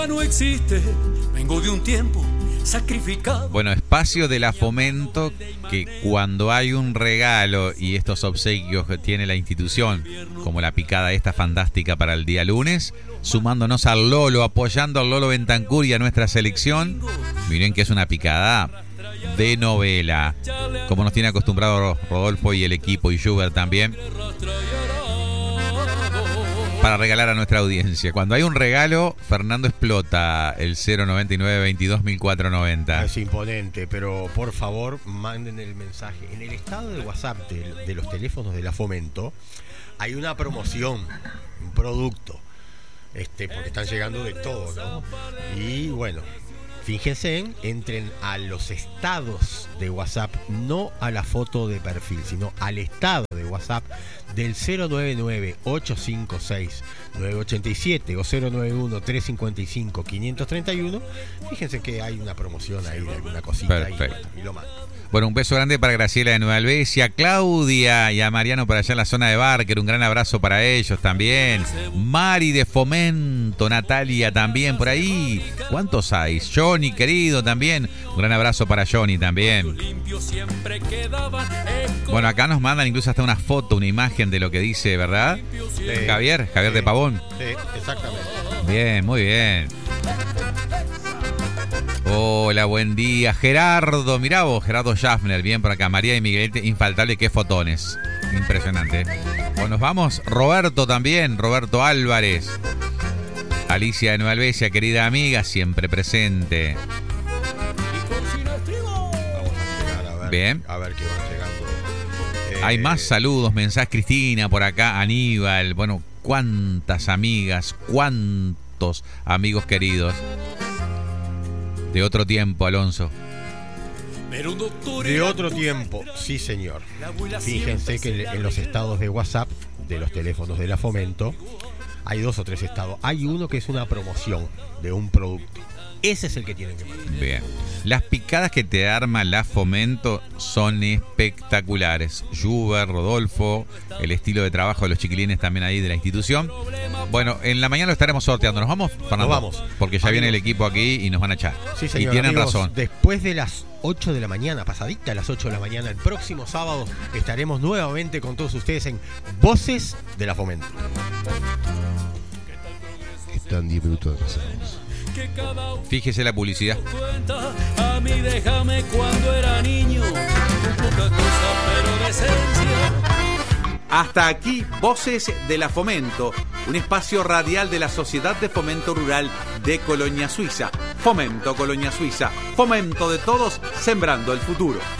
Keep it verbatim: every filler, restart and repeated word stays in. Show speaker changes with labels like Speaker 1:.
Speaker 1: No existe, vengo de un tiempo sacrificado.
Speaker 2: Bueno, espacio de la Fomento, que cuando hay un regalo y estos obsequios que tiene la institución, como la picada esta fantástica para el día lunes, sumándonos al Lolo, apoyando al Lolo Bentancur y a nuestra selección, miren que es una picada de novela, como nos tiene acostumbrado Rodolfo y el equipo, y Schubert también, para regalar a nuestra audiencia. Cuando hay un regalo, Fernando explota el cero noventa y nueve veintidós mil cuatrocientos noventa.
Speaker 3: Es imponente, pero por favor manden el mensaje. En el estado de WhatsApp de, de los teléfonos de la Fomento hay una promoción, un producto, este, porque están llegando de todo, ¿no? Y bueno, fíjense, en, entren a los estados de WhatsApp, no a la foto de perfil, sino al estado de WhatsApp del cero nueve nueve ocho cinco seis nueve ocho siete o cero nueve uno tres cinco cinco cinco tres uno. Fíjense que hay una promoción ahí de alguna cosita.
Speaker 2: Perfecto.
Speaker 3: Y, y lo mando.
Speaker 2: Bueno, un beso grande para Graciela de Nueva Albesia, Claudia y a Mariano para allá en la zona de Barker. Un gran abrazo para ellos también. Mari de Fomento, Natalia también por ahí. ¿Cuántos hay? Johnny, querido, también. Un gran abrazo para Johnny también. Bueno, acá nos mandan incluso hasta una foto, una imagen de lo que dice, ¿verdad?
Speaker 3: Sí,
Speaker 2: Javier, Javier
Speaker 3: sí,
Speaker 2: de Pavón.
Speaker 3: Sí, exactamente.
Speaker 2: Bien, muy bien. Hola, buen día. Gerardo, mirá vos, Gerardo Schaffner, bien por acá. María y Miguel, infaltable, qué fotones. Impresionante. Bueno, nos vamos. Roberto también, Roberto Álvarez. Alicia de Nueva Albesia, querida amiga, siempre presente.
Speaker 3: Vamos a llegar a ver,
Speaker 2: Bien.
Speaker 3: A ver qué van llegando. Eh,
Speaker 2: Hay más saludos, mensajes. Cristina por acá, Aníbal. Bueno, cuántas amigas, cuántos amigos queridos. De otro tiempo, Alonso.
Speaker 3: De otro tiempo, sí señor. Fíjense que en los estados de WhatsApp de los teléfonos de la Fomento hay dos o tres estados. Hay uno que es una promoción de un producto. Ese es el que tienen que mandar.
Speaker 2: Bien. Las picadas que te arma la Fomento son espectaculares. Schubert, Rodolfo, el estilo de trabajo de los chiquilines también ahí de la institución. Bueno, en la mañana lo estaremos sorteando. ¿Nos vamos, Fernando?
Speaker 3: Nos vamos.
Speaker 2: Porque ya
Speaker 3: Amigos,
Speaker 2: viene el equipo aquí y nos van a echar.
Speaker 3: Sí, señor,
Speaker 2: y tienen
Speaker 3: amigos,
Speaker 2: razón.
Speaker 3: Después de las ocho de la mañana, pasadita a las ocho de la mañana, el próximo sábado estaremos nuevamente con todos ustedes en Voces de la Fomento.
Speaker 4: Están diez minutos atrasados.
Speaker 2: Fíjese la publicidad.
Speaker 1: A mí déjame cuando era niño, con poca cosa pero de esencia.
Speaker 5: Hasta aquí Voces de la Fomento, un espacio radial de la Sociedad de Fomento Rural de Colonia Suiza. Fomento Colonia Suiza, fomento de todos, sembrando el futuro.